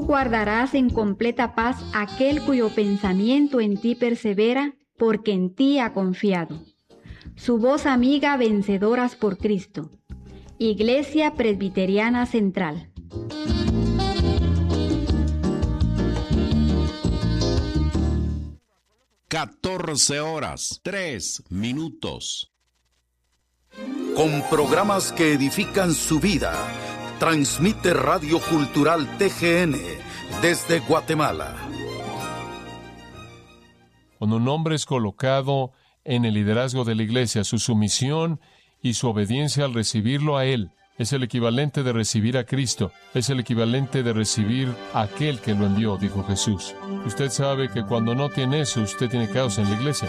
guardarás en completa paz aquel cuyo pensamiento en ti persevera, porque en ti ha confiado. Su voz amiga, vencedoras por Cristo. Iglesia Presbiteriana Central. (14:03). Con programas que edifican su vida, transmite Radio Cultural TGN desde Guatemala. Cuando un hombre es colocado en el liderazgo de la iglesia, su sumisión y su obediencia al recibirlo a Él es el equivalente de recibir a Cristo, es el equivalente de recibir a aquel que lo envió, dijo Jesús. Usted sabe que cuando no tiene eso, usted tiene caos en la iglesia.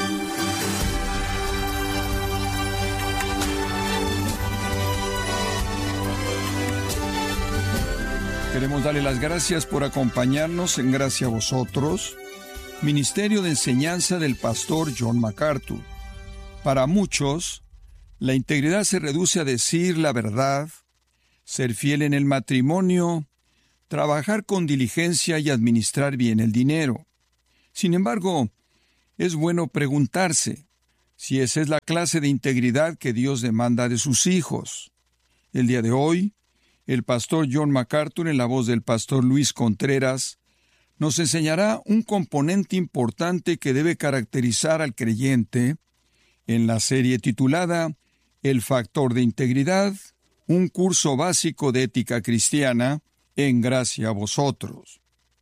Queremos darle las gracias por acompañarnos en Gracia a Vosotros, Ministerio de Enseñanza del Pastor John MacArthur. Para muchos, la integridad se reduce a decir la verdad, ser fiel en el matrimonio, trabajar con diligencia y administrar bien el dinero. Sin embargo, es bueno preguntarse si esa es la clase de integridad que Dios demanda de sus hijos. El día de hoy, el pastor John MacArthur, en la voz del pastor Luis Contreras, nos enseñará un componente importante que debe caracterizar al creyente en la serie titulada El factor de integridad, un curso básico de ética cristiana en Gracia a Vosotros.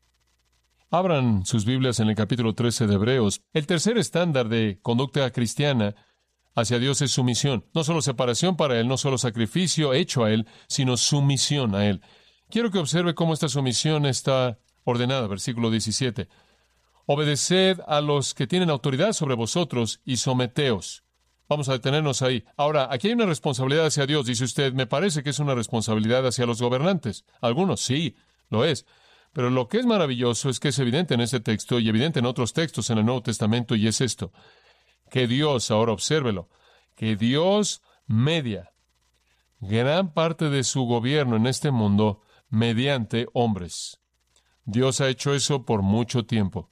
Abran sus Biblias en el capítulo 13 de Hebreos. El tercer estándar de conducta cristiana hacia Dios es sumisión. No solo separación para Él, no solo sacrificio hecho a Él, sino sumisión a Él. Quiero que observe cómo esta sumisión está ordenada. Versículo 17. Obedeced a los que tienen autoridad sobre vosotros y someteos. Vamos a detenernos ahí. Ahora, aquí hay una responsabilidad hacia Dios. Dice usted, me parece que es una responsabilidad hacia los gobernantes. Algunos sí, lo es. Pero lo que es maravilloso es que es evidente en este texto y evidente en otros textos en el Nuevo Testamento, y es esto: que Dios, ahora obsérvelo, que Dios media gran parte de su gobierno en este mundo mediante hombres. Dios ha hecho eso por mucho tiempo.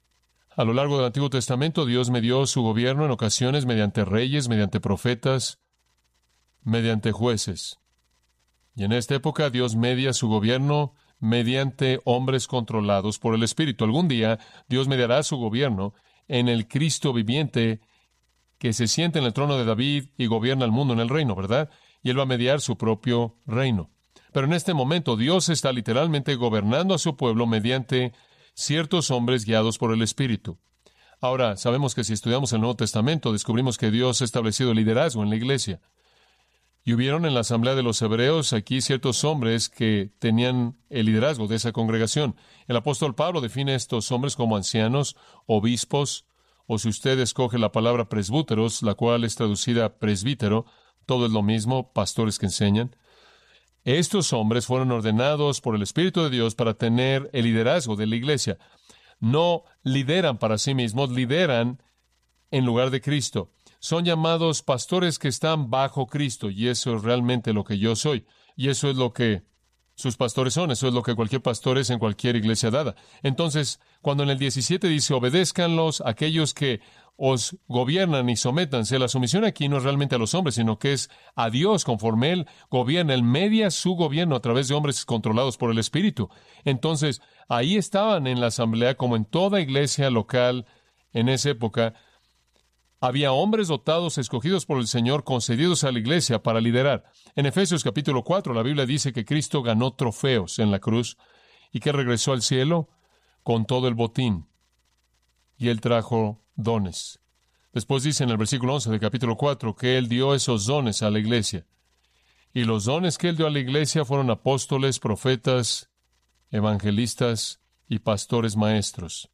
A lo largo del Antiguo Testamento, Dios medió su gobierno en ocasiones mediante reyes, mediante profetas, mediante jueces. Y en esta época, Dios media su gobierno mediante hombres controlados por el Espíritu. Algún día, Dios mediará su gobierno en el Cristo viviente que se sienta en el trono de David y gobierna el mundo en el reino, ¿verdad? Y Él va a mediar su propio reino. Pero en este momento Dios está literalmente gobernando a su pueblo mediante ciertos hombres guiados por el Espíritu. Ahora, sabemos que si estudiamos el Nuevo Testamento, descubrimos que Dios ha establecido liderazgo en la iglesia. Y hubieron en la asamblea de los hebreos aquí ciertos hombres que tenían el liderazgo de esa congregación. El apóstol Pablo define a estos hombres como ancianos, obispos, o si usted escoge la palabra presbúteros, la cual es traducida presbítero, todo es lo mismo, pastores que enseñan. Estos hombres fueron ordenados por el Espíritu de Dios para tener el liderazgo de la iglesia. No lideran para sí mismos, lideran en lugar de Cristo. Son llamados pastores que están bajo Cristo, y eso es realmente lo que yo soy. Y eso es lo que sus pastores son, eso es lo que cualquier pastor es en cualquier iglesia dada. Entonces, cuando en el 17 dice, obedézcanlos aquellos que os gobiernan y sométanse, la sumisión aquí no es realmente a los hombres, sino que es a Dios conforme Él gobierna. Él media su gobierno a través de hombres controlados por el Espíritu. Entonces, ahí estaban en la asamblea, como en toda iglesia local en esa época, había hombres dotados, escogidos por el Señor, concedidos a la iglesia para liderar. En Efesios capítulo 4, la Biblia dice que Cristo ganó trofeos en la cruz y que regresó al cielo con todo el botín. Y Él trajo dones. Después dice en el versículo 11 del capítulo 4 que Él dio esos dones a la iglesia. Y los dones que Él dio a la iglesia fueron apóstoles, profetas, evangelistas y pastores maestros.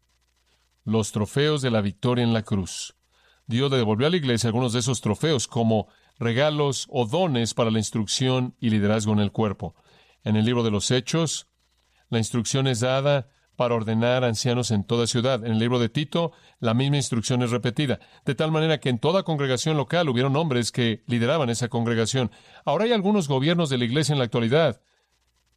Los trofeos de la victoria en la cruz. Dios le devolvió a la iglesia algunos de esos trofeos como regalos o dones para la instrucción y liderazgo en el cuerpo. En el libro de los Hechos, la instrucción es dada para ordenar ancianos en toda ciudad. En el libro de Tito, la misma instrucción es repetida, de tal manera que en toda congregación local hubieron hombres que lideraban esa congregación. Ahora hay algunos gobiernos de la iglesia en la actualidad,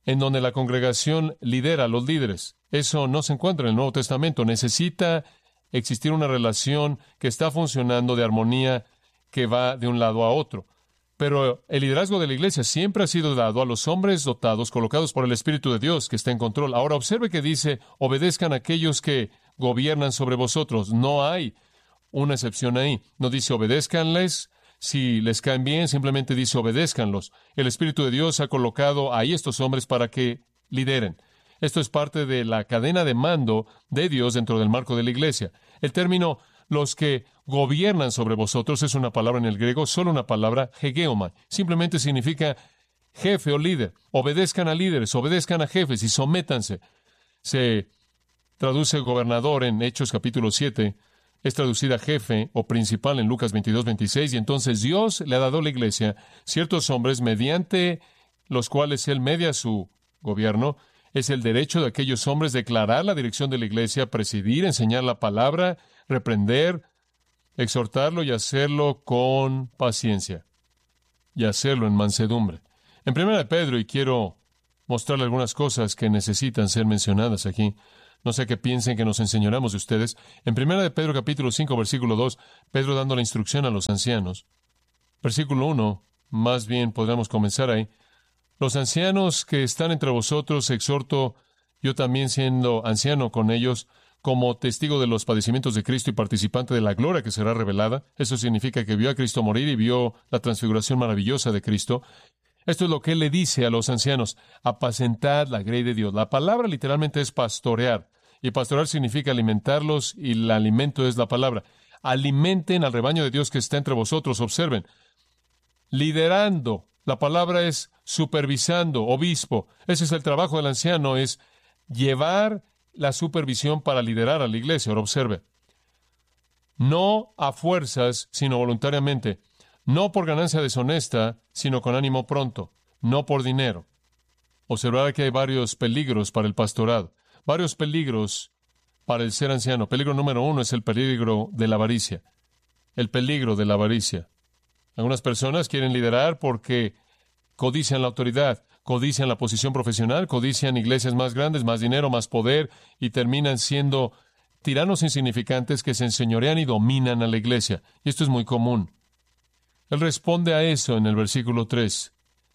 en donde la congregación lidera a los líderes. Eso no se encuentra en el Nuevo Testamento. Necesita existir una relación que está funcionando de armonía que va de un lado a otro. Pero el liderazgo de la iglesia siempre ha sido dado a los hombres dotados, colocados por el Espíritu de Dios, que está en control. Ahora observe que dice, obedezcan a aquellos que gobiernan sobre vosotros. No hay una excepción ahí. No dice obedézcanles. Si les caen bien, simplemente dice obedézcanlos. El Espíritu de Dios ha colocado ahí estos hombres para que lideren. Esto es parte de la cadena de mando de Dios dentro del marco de la iglesia. El término los que gobiernan sobre vosotros es una palabra en el griego, solo una palabra, hegeomai. Simplemente significa jefe o líder. Obedezcan a líderes, obedezcan a jefes y sométanse. Se traduce gobernador en Hechos capítulo 7. Es traducida jefe o principal en Lucas 22:26. Y entonces Dios le ha dado a la iglesia ciertos hombres mediante los cuales Él media su gobierno. Es el derecho de aquellos hombres declarar la dirección de la iglesia, presidir, enseñar la palabra, reprender, exhortarlo y hacerlo con paciencia. Y hacerlo en mansedumbre. En 1 Pedro, y quiero mostrarle algunas cosas que necesitan ser mencionadas aquí. No sé qué piensen que nos enseñaremos de ustedes. En 1 Pedro capítulo 5, versículo 2, Pedro dando la instrucción a los ancianos. Versículo 1, más bien podríamos comenzar ahí. Los ancianos que están entre vosotros, exhorto, yo también siendo anciano con ellos, como testigo de los padecimientos de Cristo y participante de la gloria que será revelada. Eso significa que vio a Cristo morir y vio la transfiguración maravillosa de Cristo. Esto es lo que Él le dice a los ancianos: apacentad la grey de Dios. La palabra literalmente es pastorear, y pastorear significa alimentarlos, y el alimento es la palabra. Alimenten al rebaño de Dios que está entre vosotros. Observen, liderando. La palabra es supervisando, obispo. Ese es el trabajo del anciano, es llevar la supervisión para liderar a la iglesia. Ahora observe, no a fuerzas, sino voluntariamente. No por ganancia deshonesta, sino con ánimo pronto. No por dinero. Observará que hay varios peligros para el pastorado. Varios peligros para el ser anciano. Peligro número 1 es el peligro de la avaricia. El peligro de la avaricia. Algunas personas quieren liderar porque codician la autoridad, codician la posición profesional, codician iglesias más grandes, más dinero, más poder, y terminan siendo tiranos insignificantes que se enseñorean y dominan a la iglesia. Y esto es muy común. Él responde a eso en el versículo 3.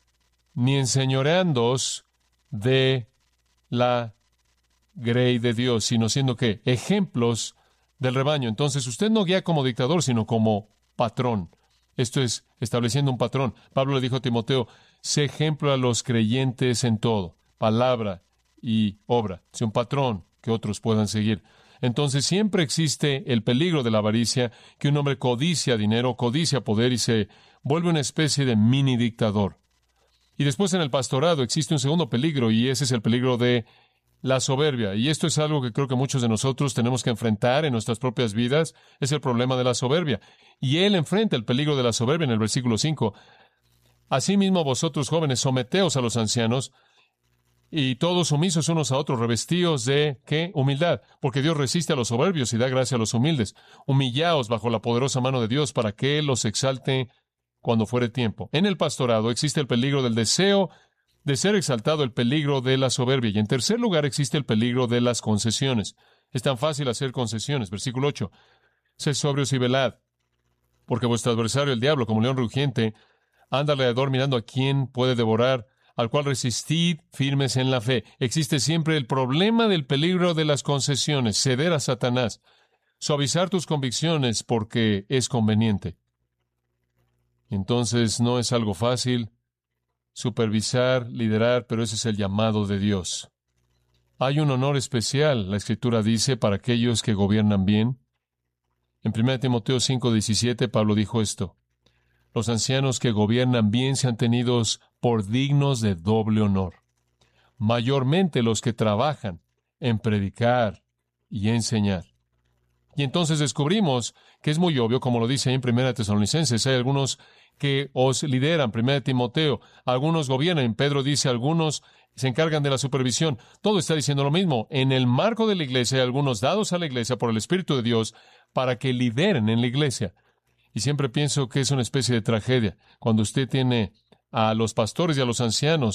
Ni enseñoreándoos de la grey de Dios, sino siendo ¿qué? Ejemplos del rebaño. Entonces usted no guía como dictador, sino como patrón. Esto es estableciendo un patrón. Pablo le dijo a Timoteo: sé ejemplo a los creyentes en todo, palabra y obra. Sé un patrón que otros puedan seguir. Entonces siempre existe el peligro de la avaricia, que un hombre codicia dinero, codicia poder y se vuelve una especie de mini dictador. Y después en el pastorado existe un segundo peligro, y ese es el peligro de la soberbia. Y esto es algo que creo que muchos de nosotros tenemos que enfrentar en nuestras propias vidas. Es el problema de la soberbia. Y él enfrenta el peligro de la soberbia en el versículo 5. Asimismo vosotros jóvenes, someteos a los ancianos, y todos sumisos unos a otros, revestidos de, ¿qué? Humildad, porque Dios resiste a los soberbios y da gracia a los humildes. Humillaos bajo la poderosa mano de Dios para que Él los exalte cuando fuere tiempo. En el pastorado existe el peligro del deseo de ser exaltado, el peligro de la soberbia. Y en tercer lugar existe el peligro de las concesiones. Es tan fácil hacer concesiones. Versículo 8. Sed sobrios y velad, porque vuestro adversario, el diablo, como león rugiente, anda alrededor mirando a quién puede devorar, al cual resistid firmes en la fe. Existe siempre el problema del peligro de las concesiones, ceder a Satanás, suavizar tus convicciones porque es conveniente. Entonces no es algo fácil supervisar, liderar, pero ese es el llamado de Dios. Hay un honor especial, la Escritura dice, para aquellos que gobiernan bien. En 1 Timoteo 5:17, Pablo dijo esto: los ancianos que gobiernan bien sean tenidos por dignos de doble honor, mayormente los que trabajan en predicar y enseñar. Y entonces descubrimos que es muy obvio, como lo dice ahí en 1 Tesalonicenses, hay algunos que os lideran, 1 Timoteo, algunos gobiernan, Pedro dice, algunos se encargan de la supervisión. Todo está diciendo lo mismo. En el marco de la iglesia hay algunos dados a la iglesia por el Espíritu de Dios para que lideren en la iglesia. Y siempre pienso que es una especie de tragedia cuando usted tiene a los pastores y a los ancianos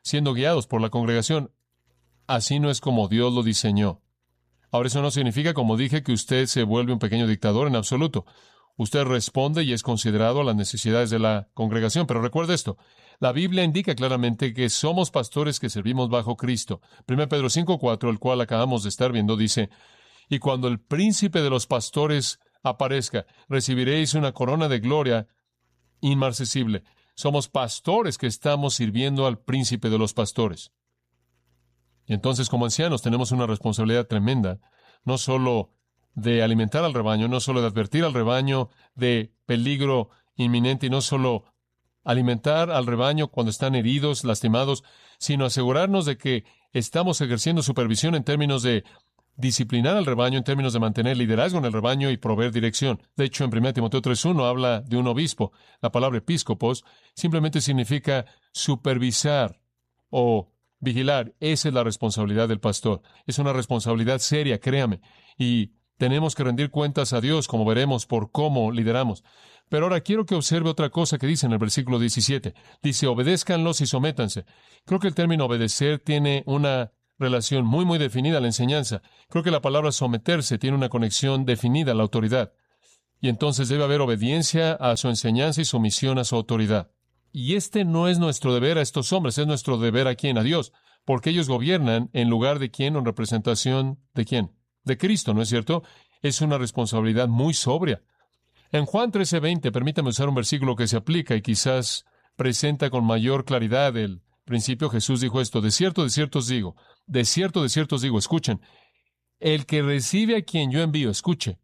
siendo guiados por la congregación. Así no es como Dios lo diseñó. Ahora, eso no significa, como dije, que usted se vuelve un pequeño dictador en absoluto. Usted responde y es considerado a las necesidades de la congregación. Pero recuerde esto, la Biblia indica claramente que somos pastores que servimos bajo Cristo. 1 Pedro 5:4, el cual acabamos de estar viendo, dice, y cuando el príncipe de los pastores aparezca, recibiréis una corona de gloria inmarcesible. Somos pastores que estamos sirviendo al príncipe de los pastores. Y entonces, como ancianos, tenemos una responsabilidad tremenda, no solo de alimentar al rebaño, no solo de advertir al rebaño de peligro inminente, y no solo alimentar al rebaño cuando están heridos, lastimados, sino asegurarnos de que estamos ejerciendo supervisión en términos de disciplinar al rebaño, en términos de mantener liderazgo en el rebaño y proveer dirección. De hecho, en 1 Timoteo 3:1 habla de un obispo. La palabra episcopos simplemente significa supervisar o vigilar. Esa es la responsabilidad del pastor. Es una responsabilidad seria, créame. Y tenemos que rendir cuentas a Dios, como veremos, por cómo lideramos. Pero ahora quiero que observe otra cosa que dice en el versículo 17. Dice, obedézcanlos y sométanse. Creo que el término obedecer tiene una relación muy definida a la enseñanza. Creo que la palabra someterse tiene una conexión definida a la autoridad. Y entonces debe haber obediencia a su enseñanza y sumisión a su autoridad. Y este no es nuestro deber a estos hombres, es nuestro deber a quién, a Dios, porque ellos gobiernan en lugar de quién o en representación de quién, de Cristo, ¿no es cierto? Es una responsabilidad muy sobria. En Juan 13:20, permítame usar un versículo que se aplica y quizás presenta con mayor claridad el principio. Jesús dijo esto, de cierto os digo, de cierto os digo, escuchen, el que recibe a quien yo envío, escuche,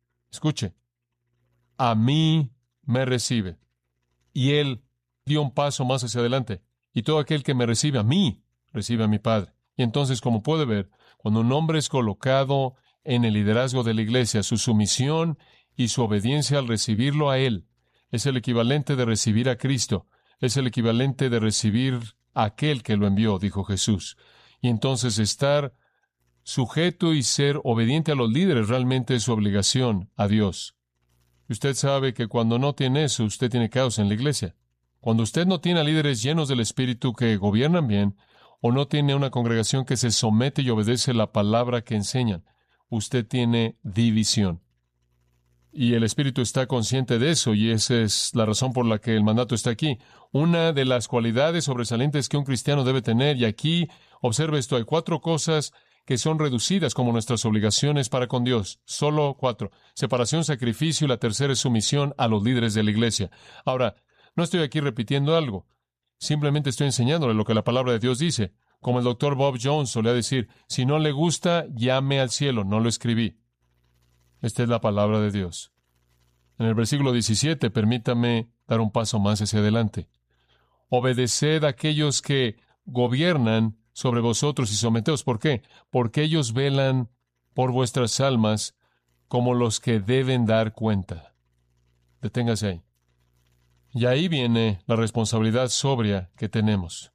a mí me recibe. Y él dio un paso más hacia adelante. Y todo aquel que me recibe a mí, recibe a mi Padre. Y entonces, como puede ver, cuando un hombre es colocado en el liderazgo de la iglesia, su sumisión y su obediencia al recibirlo a él es el equivalente de recibir a Cristo, es el equivalente de recibir a aquel que lo envió, dijo Jesús. Y entonces estar sujeto y ser obediente a los líderes realmente es su obligación a Dios. Y usted sabe que cuando no tiene eso, usted tiene caos en la iglesia. Cuando usted no tiene a líderes llenos del Espíritu que gobiernan bien, o no tiene una congregación que se somete y obedece la palabra que enseñan, usted tiene división. Y el Espíritu está consciente de eso, y esa es la razón por la que el mandato está aquí. Una de las cualidades sobresalientes que un cristiano debe tener, y aquí, observe esto, hay 4 cosas que son reducidas como nuestras obligaciones para con Dios. Solo 4. Separación, sacrificio, y la tercera es sumisión a los líderes de la iglesia. Ahora, no estoy aquí repitiendo algo. Simplemente estoy enseñándole lo que la palabra de Dios dice. Como el Dr. Bob Jones solía decir, si no le gusta, llame al cielo, no lo escribí. Esta es la palabra de Dios. En el versículo 17, permítame dar un paso más hacia adelante. Obedeced a aquellos que gobiernan sobre vosotros y someteos. ¿Por qué? Porque ellos velan por vuestras almas como los que deben dar cuenta. Deténgase ahí. Y ahí viene la responsabilidad sobria que tenemos.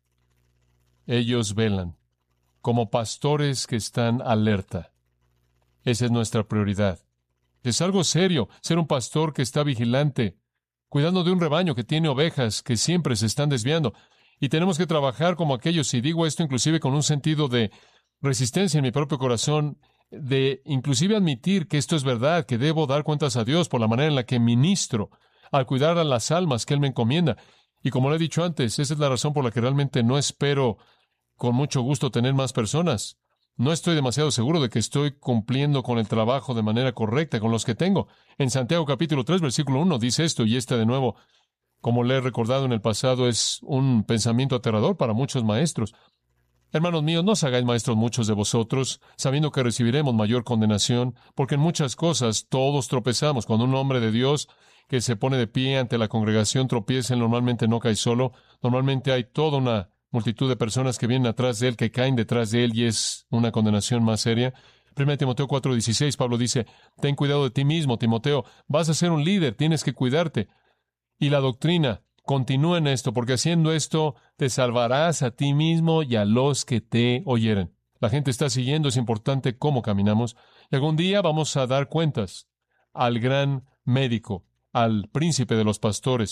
Ellos velan como pastores que están alerta. Esa es nuestra prioridad. Es algo serio ser un pastor que está vigilante, cuidando de un rebaño que tiene ovejas que siempre se están desviando. Y tenemos que trabajar como aquellos, y digo esto inclusive con un sentido de resistencia en mi propio corazón, de inclusive admitir que esto es verdad, que debo dar cuentas a Dios por la manera en la que ministro al cuidar a las almas que Él me encomienda. Y como le he dicho antes, esa es la razón por la que realmente no espero con mucho gusto tener más personas. No estoy demasiado seguro de que estoy cumpliendo con el trabajo de manera correcta con los que tengo. En Santiago capítulo 3, versículo 1 dice esto, y de nuevo, como le he recordado en el pasado, es un pensamiento aterrador para muchos maestros. Hermanos míos, no os hagáis maestros muchos de vosotros, sabiendo que recibiremos mayor condenación, porque en muchas cosas todos tropezamos. Cuando un hombre de Dios que se pone de pie ante la congregación tropieza, él normalmente no cae solo. Normalmente hay toda una multitud de personas que vienen atrás de él, que caen detrás de él, y es una condenación más seria. 1 Timoteo 4:16, Pablo dice, ten cuidado de ti mismo, Timoteo, vas a ser un líder, tienes que cuidarte. Y la doctrina, continúa en esto, porque haciendo esto te salvarás a ti mismo y a los que te oyeren. La gente está siguiendo, es importante cómo caminamos, y algún día vamos a dar cuentas al gran médico, al príncipe de los pastores,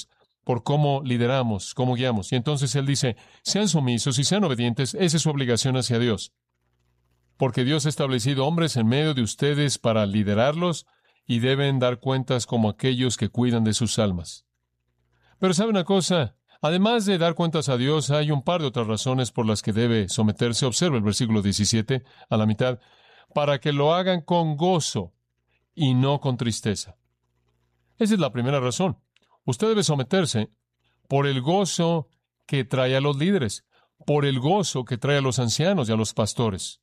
por cómo lideramos, cómo guiamos. Y entonces él dice, sean sumisos y sean obedientes, esa es su obligación hacia Dios. Porque Dios ha establecido hombres en medio de ustedes para liderarlos y deben dar cuentas como aquellos que cuidan de sus almas. Pero ¿sabe una cosa? Además de dar cuentas a Dios, hay un par de otras razones por las que debe someterse. Observe el versículo 17, a la mitad, para que lo hagan con gozo y no con tristeza. Esa es la primera razón. Usted debe someterse por el gozo que trae a los líderes, por el gozo que trae a los ancianos y a los pastores.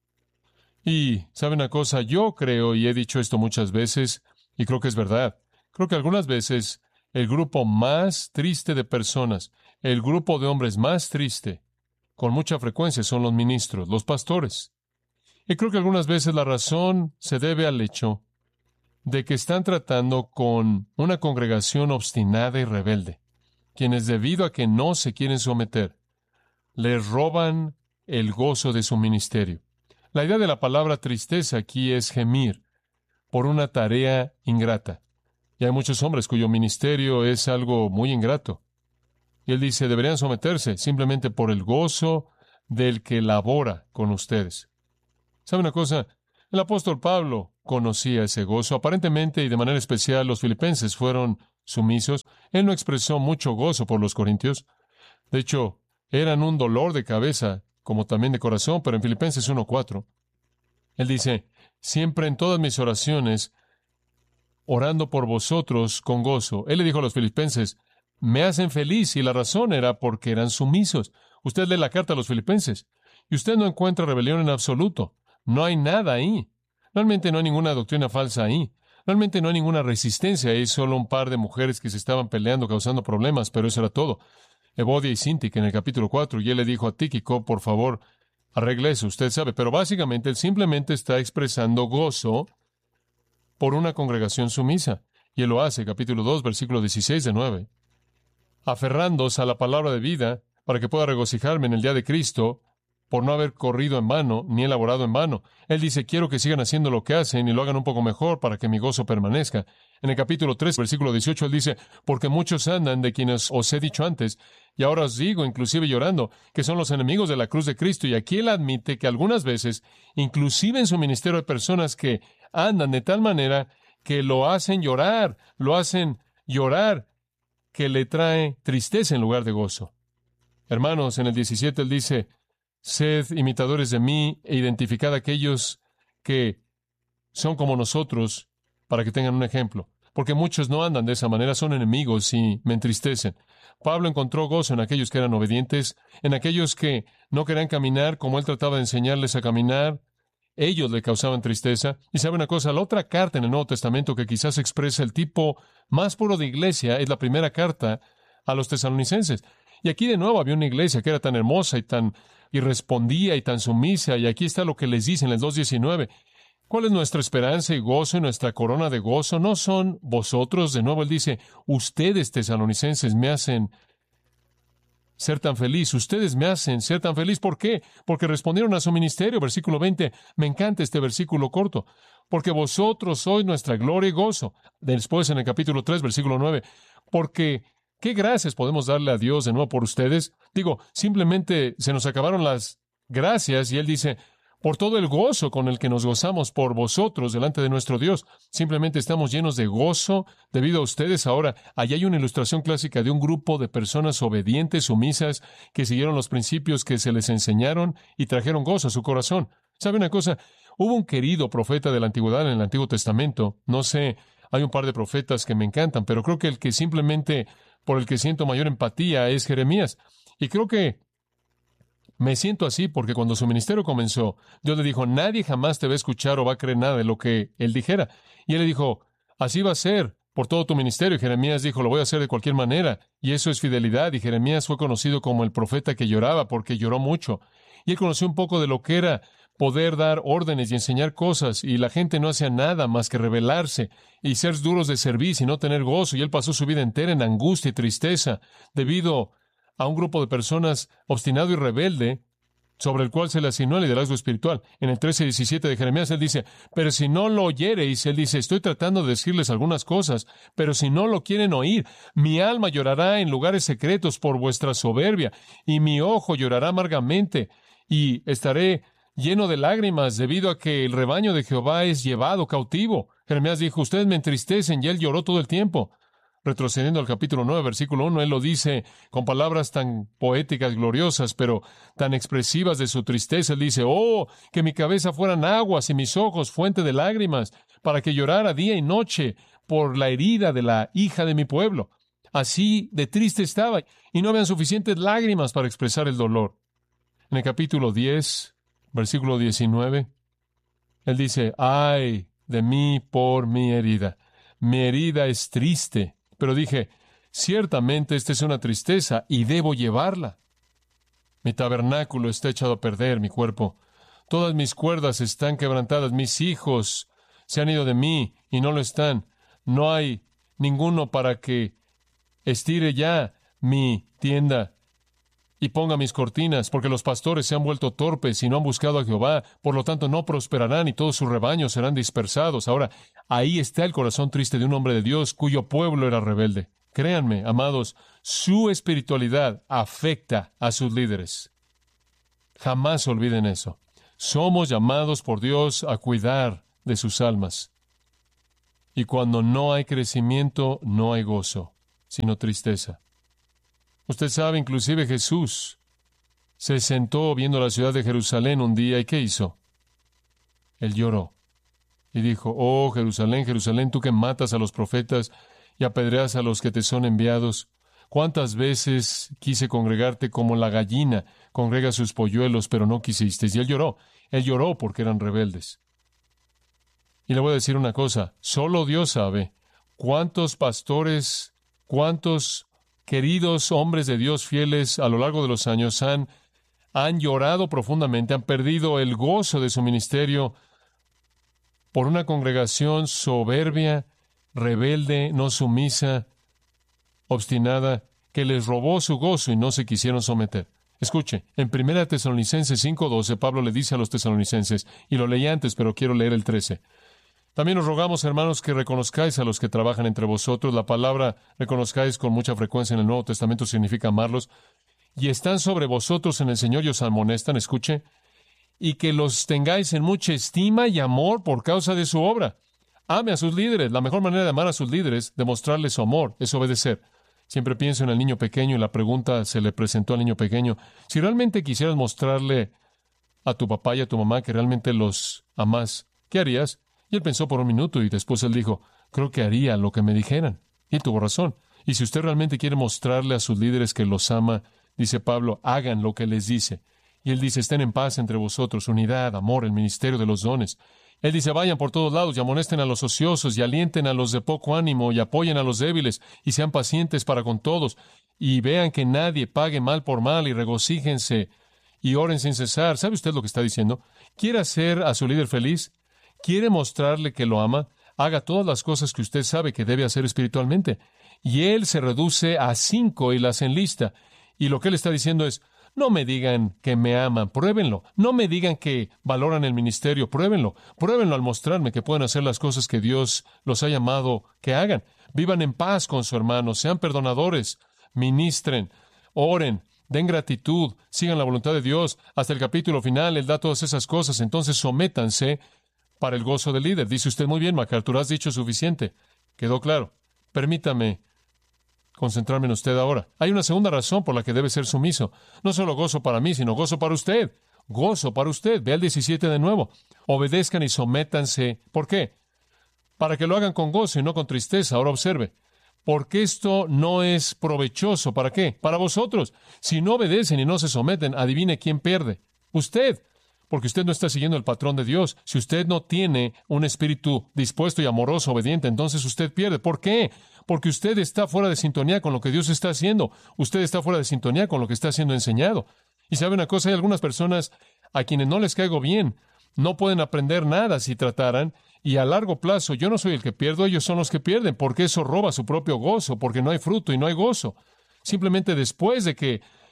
Y, ¿sabe una cosa? Yo creo, y he dicho esto muchas veces, y creo que es verdad, creo que algunas veces el grupo más triste de personas, el grupo de hombres más triste, con mucha frecuencia son los ministros, los pastores. Y creo que algunas veces la razón se debe al hecho de que están tratando con una congregación obstinada y rebelde, quienes debido a que no se quieren someter, les roban el gozo de su ministerio. La idea de la palabra tristeza aquí es gemir por una tarea ingrata. Y hay muchos hombres cuyo ministerio es algo muy ingrato. Y él dice, deberían someterse simplemente por el gozo del que labora con ustedes. ¿Sabe una cosa? El apóstol Pablo conocía ese gozo. Aparentemente y de manera especial los filipenses fueron sumisos. Él no expresó mucho gozo por los corintios. De hecho, eran un dolor de cabeza, como también de corazón, pero en Filipenses 1:4, él dice, siempre en todas mis oraciones, orando por vosotros con gozo. Él le dijo a los filipenses, me hacen feliz, y la razón era porque eran sumisos. Usted lee la carta a los filipenses, y usted no encuentra rebelión en absoluto. No hay nada ahí. Realmente no hay ninguna doctrina falsa ahí. Realmente no hay ninguna resistencia. Hay solo un par de mujeres que se estaban peleando, causando problemas, pero eso era todo. Evodia y Síntique en el capítulo 4, y él le dijo a Tíquico, por favor, arregle eso, usted sabe. Pero básicamente él simplemente está expresando gozo por una congregación sumisa. Y él lo hace, capítulo 2, versículo 16 de 9. Aferrándose a la palabra de vida, para que pueda regocijarme en el día de Cristo, por no haber corrido en vano, ni elaborado en vano. Él dice, quiero que sigan haciendo lo que hacen y lo hagan un poco mejor para que mi gozo permanezca. En el capítulo 3, versículo 18, él dice, porque muchos andan de quienes os he dicho antes, y ahora os digo, inclusive llorando, que son los enemigos de la cruz de Cristo. Y aquí él admite que algunas veces, inclusive en su ministerio, hay personas que andan de tal manera que lo hacen llorar, que le trae tristeza en lugar de gozo. Hermanos, en el 17 él dice, sed imitadores de mí e identificad a aquellos que son como nosotros para que tengan un ejemplo. Porque muchos no andan de esa manera, son enemigos y me entristecen. Pablo encontró gozo en aquellos que eran obedientes, en aquellos que no querían caminar como él trataba de enseñarles a caminar. Ellos le causaban tristeza. Y sabe una cosa, la otra carta en el Nuevo Testamento que quizás expresa el tipo más puro de iglesia es la primera carta a los tesalonicenses. Y aquí de nuevo había una iglesia que era tan hermosa y respondía y tan sumisa. Y aquí está lo que les dice en el 2:19. ¿Cuál es nuestra esperanza y gozo y nuestra corona de gozo? ¿No son vosotros? De nuevo él dice, ustedes tesalonicenses me hacen ser tan feliz. Ustedes me hacen ser tan feliz. ¿Por qué? Porque respondieron a su ministerio. Versículo 20. Me encanta este versículo corto. Porque vosotros sois nuestra gloria y gozo. Después en el capítulo 3, versículo 9. Porque ¿qué gracias podemos darle a Dios de nuevo por ustedes? Simplemente se nos acabaron las gracias y él dice, por todo el gozo con el que nos gozamos por vosotros delante de nuestro Dios. Simplemente estamos llenos de gozo debido a ustedes. Ahora, allí hay una ilustración clásica de un grupo de personas obedientes, sumisas, que siguieron los principios que se les enseñaron y trajeron gozo a su corazón. ¿Sabe una cosa? Hubo un querido profeta de la antigüedad en el Antiguo Testamento. No sé, hay un par de profetas que me encantan, pero creo que el que simplemente por el que siento mayor empatía es Jeremías. Y creo que me siento así porque cuando su ministerio comenzó, Dios le dijo, nadie jamás te va a escuchar o va a creer nada de lo que él dijera. Y él le dijo, así va a ser por todo tu ministerio. Y Jeremías dijo, lo voy a hacer de cualquier manera. Y eso es fidelidad. Y Jeremías fue conocido como el profeta que lloraba porque lloró mucho. Y él conoció un poco de lo que era poder dar órdenes y enseñar cosas. Y la gente no hacía nada más que rebelarse y ser duros de servicio y no tener gozo. Y él pasó su vida entera en angustia y tristeza debido a un grupo de personas obstinado y rebelde sobre el cual se le asignó el liderazgo espiritual. En el 13:17 de Jeremías, él dice, pero si no lo oyereis, él dice, estoy tratando de decirles algunas cosas, pero si no lo quieren oír, mi alma llorará en lugares secretos por vuestra soberbia, y mi ojo llorará amargamente, y estaré lleno de lágrimas debido a que el rebaño de Jehová es llevado cautivo. Jeremías dijo, ustedes me entristecen, y él lloró todo el tiempo. Retrocediendo al capítulo 9, versículo 1, él lo dice con palabras tan poéticas, gloriosas, pero tan expresivas de su tristeza. Él dice, oh, que mi cabeza fueran aguas y mis ojos fuente de lágrimas, para que llorara día y noche por la herida de la hija de mi pueblo. Así de triste estaba, y no habían suficientes lágrimas para expresar el dolor. En el capítulo 10, versículo 19, él dice, ay de mí por mi herida es triste. Pero dije, ciertamente esta es una tristeza y debo llevarla. Mi tabernáculo está echado a perder, mi cuerpo. Todas mis cuerdas están quebrantadas. Mis hijos se han ido de mí y no lo están. No hay ninguno para que estire ya mi tienda y ponga mis cortinas, porque los pastores se han vuelto torpes y no han buscado a Jehová. Por lo tanto, no prosperarán y todos sus rebaños serán dispersados. Ahora, ahí está el corazón triste de un hombre de Dios cuyo pueblo era rebelde. Créanme, amados, su espiritualidad afecta a sus líderes. Jamás olviden eso. Somos llamados por Dios a cuidar de sus almas. Y cuando no hay crecimiento, no hay gozo, sino tristeza. Usted sabe, inclusive Jesús se sentó viendo la ciudad de Jerusalén un día, ¿y qué hizo? Él lloró y dijo, oh Jerusalén, Jerusalén, tú que matas a los profetas y apedreas a los que te son enviados, ¿cuántas veces quise congregarte como la gallina congrega sus polluelos, pero no quisisteis? Y él lloró porque eran rebeldes. Y le voy a decir una cosa, solo Dios sabe cuántos pastores, cuántos queridos hombres de Dios fieles a lo largo de los años han llorado profundamente, han perdido el gozo de su ministerio por una congregación soberbia, rebelde, no sumisa, obstinada, que les robó su gozo y no se quisieron someter. Escuche, en 1 Tesalonicenses 5:12, Pablo le dice a los tesalonicenses, y lo leí antes, pero quiero leer el 13, también os rogamos, hermanos, que reconozcáis a los que trabajan entre vosotros. La palabra reconozcáis con mucha frecuencia en el Nuevo Testamento significa amarlos. Y están sobre vosotros en el Señor y os amonestan, escuche, y que los tengáis en mucha estima y amor por causa de su obra. Ame a sus líderes. La mejor manera de amar a sus líderes, demostrarles su amor, es obedecer. Siempre pienso en el niño pequeño y la pregunta se le presentó al niño pequeño. Si realmente quisieras mostrarle a tu papá y a tu mamá que realmente los amas, ¿qué harías? Y él pensó por un minuto y después él dijo, creo que haría lo que me dijeran. Y él tuvo razón. Y si usted realmente quiere mostrarle a sus líderes que los ama, dice Pablo, hagan lo que les dice. Y él dice, estén en paz entre vosotros, unidad, amor, el ministerio de los dones. Él dice, vayan por todos lados y amonesten a los ociosos y alienten a los de poco ánimo y apoyen a los débiles y sean pacientes para con todos y vean que nadie pague mal por mal y regocíjense y oren sin cesar. ¿Sabe usted lo que está diciendo? ¿Quiere hacer a su líder feliz? ¿Quiere mostrarle que lo ama? Haga todas las cosas que usted sabe que debe hacer espiritualmente. Y él se reduce a 5 y las enlista. Y lo que él está diciendo es, no me digan que me aman, pruébenlo. No me digan que valoran el ministerio, pruébenlo. Pruébenlo al mostrarme que pueden hacer las cosas que Dios los ha llamado que hagan. Vivan en paz con su hermano, sean perdonadores, ministren, oren, den gratitud, sigan la voluntad de Dios. Hasta el capítulo final, él da todas esas cosas. Entonces sométanse para el gozo del líder. Dice usted, muy bien, MacArthur, has dicho suficiente. Quedó claro. Permítame concentrarme en usted ahora. Hay una segunda razón por la que debe ser sumiso. No solo gozo para mí, sino gozo para usted. Gozo para usted. Ve al 17 de nuevo. Obedezcan y sométanse. ¿Por qué? Para que lo hagan con gozo y no con tristeza. Ahora observe. Porque esto no es provechoso. ¿Para qué? Para vosotros. Si no obedecen y no se someten, adivine quién pierde. Usted. Porque usted no está siguiendo el patrón de Dios. Si usted no tiene un espíritu dispuesto y amoroso, obediente, entonces usted pierde. ¿Por qué? Porque usted está fuera de sintonía con lo que Dios está haciendo. Usted está fuera de sintonía con lo que está siendo enseñado. Y sabe una cosa, hay algunas personas a quienes no les caigo bien. No pueden aprender nada si trataran. Y a largo plazo, yo no soy el que pierdo, ellos son los que pierden, porque eso roba su propio gozo, porque no hay fruto y no hay gozo. Simplemente después de que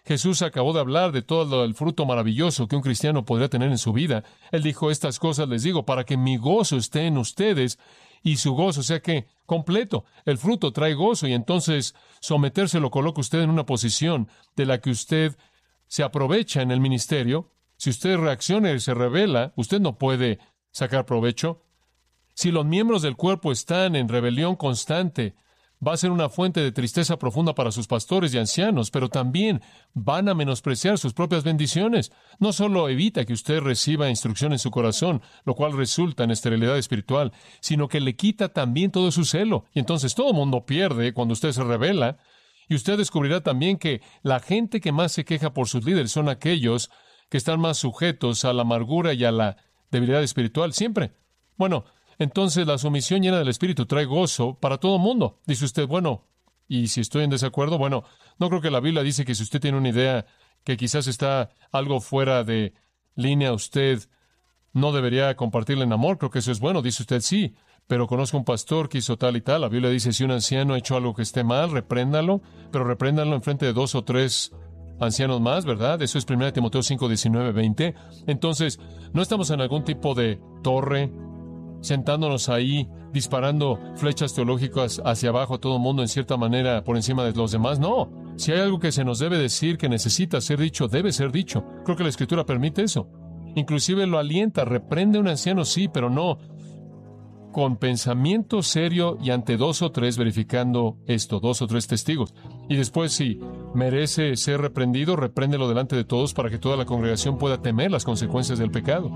Jesús acabó de hablar de todo el fruto maravilloso que un cristiano podría tener en su vida. Él dijo, estas cosas les digo para que mi gozo esté en ustedes y su gozo sea que completo. El fruto trae gozo y entonces someterse lo coloca usted en una posición de la que usted se aprovecha en el ministerio. Si usted reacciona y se rebela, usted no puede sacar provecho. Si los miembros del cuerpo están en rebelión constante, va a ser una fuente de tristeza profunda para sus pastores y ancianos, pero también van a menospreciar sus propias bendiciones. No solo evita que usted reciba instrucción en su corazón, lo cual resulta en esterilidad espiritual, sino que le quita también todo su celo. Y entonces todo el mundo pierde cuando usted se rebela. Y usted descubrirá también que la gente que más se queja por sus líderes son aquellos que están más sujetos a la amargura y a la debilidad espiritual siempre. Bueno, entonces la sumisión llena del Espíritu trae gozo para todo el mundo. Dice usted, bueno, y si estoy en desacuerdo, bueno, no creo que la Biblia dice que si usted tiene una idea que quizás está algo fuera de línea, usted no debería compartirla en amor. Creo que eso es bueno. Dice usted, sí, pero conozco un pastor que hizo tal y tal. La Biblia dice, si un anciano ha hecho algo que esté mal, repréndalo, pero repréndalo en frente de 2 o 3 ancianos más, ¿verdad? Eso es 1 Timoteo 5, 19, 20. Entonces, no estamos en algún tipo de torre, sentándonos ahí, disparando flechas teológicas hacia abajo a todo el mundo en cierta manera por encima de los demás. No, si hay algo que se nos debe decir, que necesita ser dicho, debe ser dicho. Creo que la Escritura permite eso. Inclusive lo alienta, reprende a un anciano, sí, pero no con pensamiento serio y ante 2 o 3 verificando esto, 2 o 3 testigos. Y después, si merece ser reprendido, repréndelo delante de todos para que toda la congregación pueda temer las consecuencias del pecado.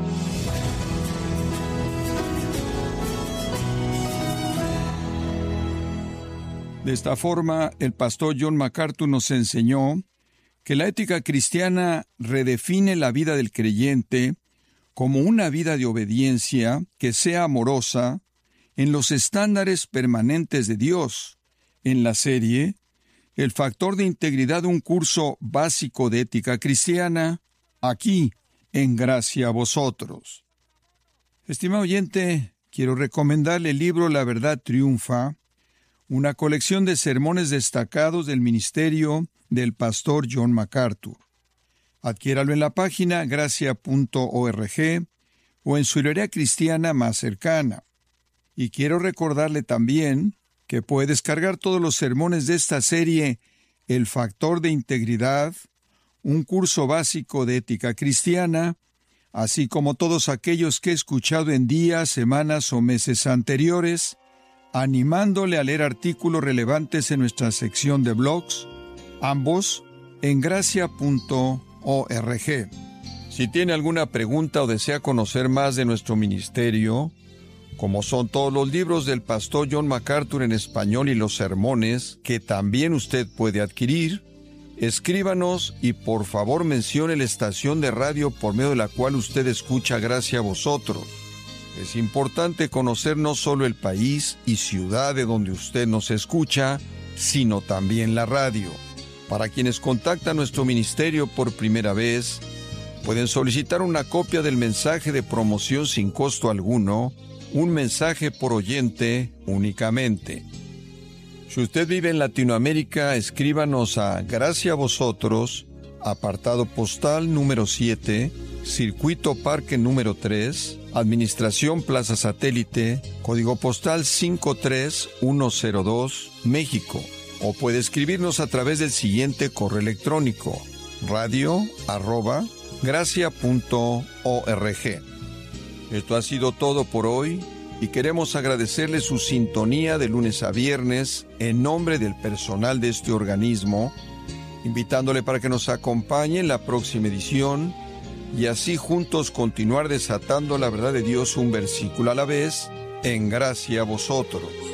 De esta forma, el pastor John MacArthur nos enseñó que la ética cristiana redefine la vida del creyente como una vida de obediencia que sea amorosa en los estándares permanentes de Dios. En la serie, El factor de integridad, un curso básico de ética cristiana, aquí en Gracia a Vosotros. Estimado oyente, quiero recomendarle el libro La Verdad Triunfa, una colección de sermones destacados del ministerio del pastor John MacArthur. Adquiéralo en la página gracia.org o en su librería cristiana más cercana. Y quiero recordarle también que puede descargar todos los sermones de esta serie El factor de integridad, un curso básico de ética cristiana, así como todos aquellos que he escuchado en días, semanas o meses anteriores, animándole a leer artículos relevantes en nuestra sección de blogs, ambos en gracia.org. Si tiene alguna pregunta o desea conocer más de nuestro ministerio, como son todos los libros del pastor John MacArthur en español y los sermones que también usted puede adquirir, escríbanos y por favor mencione la estación de radio por medio de la cual usted escucha Gracia a Vosotros. Es importante conocer no solo el país y ciudad de donde usted nos escucha, sino también la radio. Para quienes contactan nuestro ministerio por primera vez, pueden solicitar una copia del mensaje de promoción sin costo alguno, un mensaje por oyente únicamente. Si usted vive en Latinoamérica, escríbanos a Gracia a Vosotros, apartado postal número 7, Circuito Parque número 3, Administración Plaza Satélite, código postal 53102, México. O puede escribirnos a través del siguiente correo electrónico: radio@gracia.org. Esto ha sido todo por hoy y queremos agradecerle su sintonía de lunes a viernes en nombre del personal de este organismo, invitándole para que nos acompañe en la próxima edición y así juntos continuar desatando la verdad de Dios un versículo a la vez en Gracia a Vosotros.